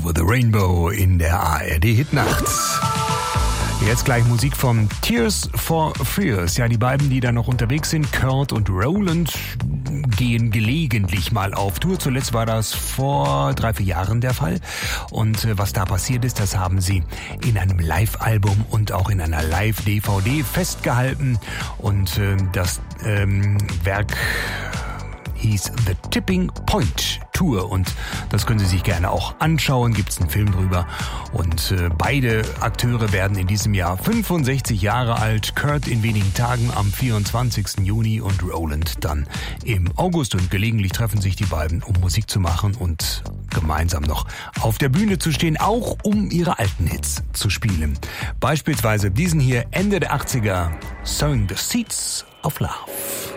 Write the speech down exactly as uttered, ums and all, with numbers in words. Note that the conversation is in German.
Over the Rainbow in der A R D-Hitnacht. Jetzt gleich Musik von Tears for Fears. Ja, die beiden, die da noch unterwegs sind, Kurt und Roland, gehen gelegentlich mal auf Tour. Zuletzt war das vor drei, vier Jahren der Fall. Und äh, was da passiert ist, das haben sie in einem Live-Album und auch in einer Live-D V D festgehalten. Und äh, das ähm, Werk hieß The Tipping Point Tour und das können Sie sich gerne auch anschauen, gibt's einen Film drüber und äh, beide Akteure werden in diesem Jahr fünfundsechzig Jahre alt, Kurt in wenigen Tagen am vierundzwanzigsten Juni und Roland dann im August und gelegentlich treffen sich die beiden, um Musik zu machen und gemeinsam noch auf der Bühne zu stehen, auch um ihre alten Hits zu spielen. Beispielsweise diesen hier Ende der achtziger, Sowing the Seeds of Love.